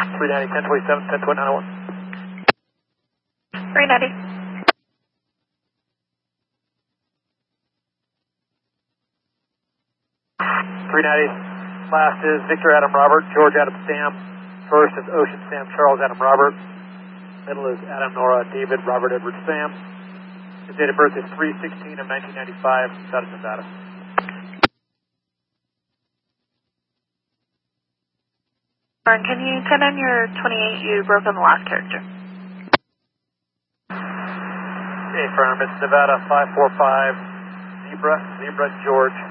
390, 1027, 102901. 390. 390. Last is Victor Adam Robert, George Adam Sam. First is Ocean Sam Charles Adam Robert. Middle is Adam Nora David Robert Edward Sam. His date of birth is 3/16 of 1995, South Nevada. Can you send in your 28? You broke on the last character. Okay, firm. It's Nevada 545 Zebra George